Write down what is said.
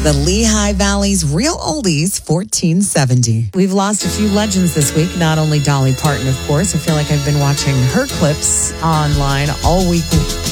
The Lehigh Valley's Real Oldies 1470. We've lost a few legends this week, not only Dolly Parton, of course. I feel like I've been watching her clips online all week